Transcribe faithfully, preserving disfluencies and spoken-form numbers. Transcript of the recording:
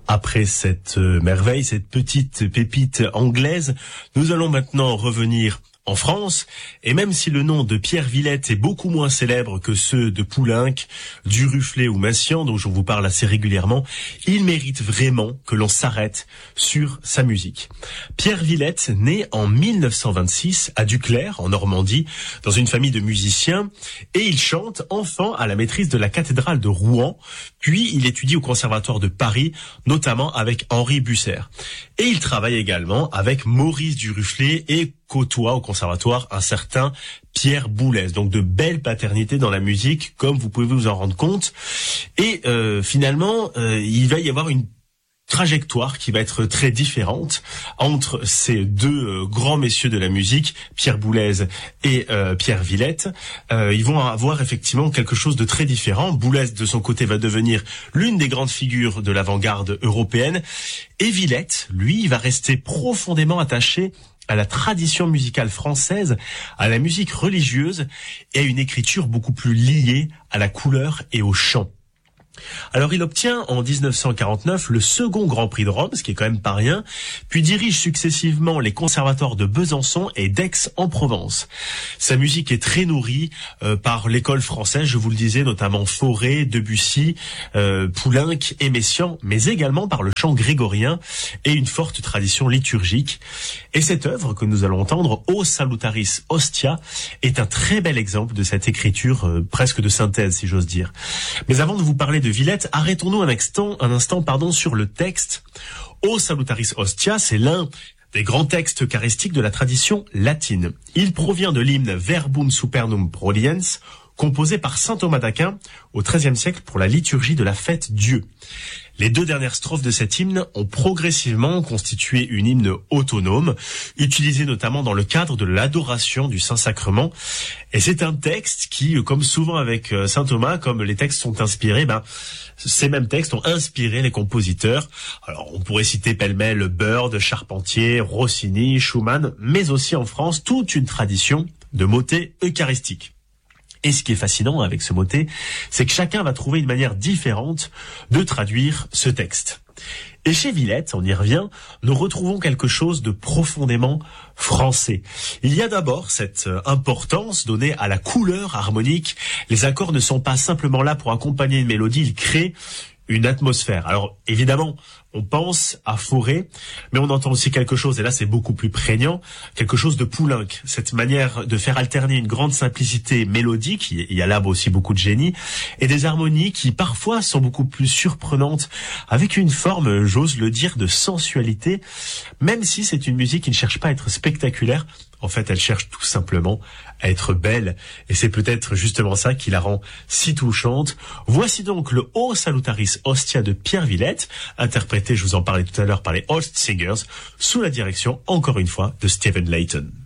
Après cette euh, merveille, cette petite pépite anglaise, nous allons maintenant revenir en France, et même si le nom de Pierre Villette est beaucoup moins célèbre que ceux de Poulenc, Duruflé ou Massian, dont je vous parle assez régulièrement, il mérite vraiment que l'on s'arrête sur sa musique. Pierre Villette, né en mille neuf cent vingt-six à Duclair, en Normandie, dans une famille de musiciens, et il chante enfant à la maîtrise de la cathédrale de Rouen, puis il étudie au Conservatoire de Paris, notamment avec Henri Busser. Et il travaille également avec Maurice Duruflé et côtoie au conservatoire un certain Pierre Boulez. Donc de belles paternités dans la musique, comme vous pouvez vous en rendre compte. Et euh, finalement, euh, il va y avoir une trajectoire qui va être très différente entre ces deux euh, grands messieurs de la musique, Pierre Boulez et euh, Pierre Villette. Euh, ils vont avoir effectivement quelque chose de très différent. Boulez, de son côté, va devenir l'une des grandes figures de l'avant-garde européenne. Et Villette, lui, il va rester profondément attaché à la tradition musicale française, à la musique religieuse et à une écriture beaucoup plus liée à la couleur et au chant. Alors il obtient en dix-neuf cent quarante-neuf le second Grand Prix de Rome, ce qui est quand même pas rien, puis dirige successivement les conservatoires de Besançon et d'Aix-en-Provence. Sa musique est très nourrie euh, par l'école française, je vous le disais, notamment Fauré, Debussy, euh, Poulenc et Messiaen, mais également par le chant grégorien et une forte tradition liturgique. Et cette œuvre que nous allons entendre, O Salutaris Hostia, est un très bel exemple de cette écriture euh, presque de synthèse, si j'ose dire. Mais avant de vous parler de Villette, arrêtons-nous un instant, un instant pardon, sur le texte. O Salutaris Hostia, c'est l'un des grands textes eucharistiques de la tradition latine. Il provient de l'hymne Verbum Supernum Prodiens, composé par saint Thomas d'Aquin au treizième siècle pour la liturgie de la fête Dieu. Les deux dernières strophes de cet hymne ont progressivement constitué une hymne autonome, utilisée notamment dans le cadre de l'adoration du Saint-Sacrement. Et c'est un texte qui, comme souvent avec saint Thomas, comme les textes sont inspirés, ben, ces mêmes textes ont inspiré les compositeurs. Alors, on pourrait citer pêle-mêle Byrd, Charpentier, Rossini, Schumann, mais aussi en France, toute une tradition de motets eucharistiques. Et ce qui est fascinant avec ce motet, c'est que chacun va trouver une manière différente de traduire ce texte. Et chez Villette, on y revient, nous retrouvons quelque chose de profondément français. Il y a d'abord cette importance donnée à la couleur harmonique. Les accords ne sont pas simplement là pour accompagner une mélodie, ils créent une atmosphère. Alors évidemment, on pense à Fauré, mais on entend aussi quelque chose, et là c'est beaucoup plus prégnant, quelque chose de Poulenc. Cette manière de faire alterner une grande simplicité mélodique, il y a là aussi beaucoup de génie, et des harmonies qui parfois sont beaucoup plus surprenantes, avec une forme, j'ose le dire, de sensualité, même si c'est une musique qui ne cherche pas à être spectaculaire. En fait, elle cherche tout simplement à être belle. Et c'est peut-être justement ça qui la rend si touchante. Voici donc le O Salutaris Hostia de Pierre Villette, interprété, je vous en parlais tout à l'heure, par les Holst Singers, sous la direction, encore une fois, de Stephen Layton.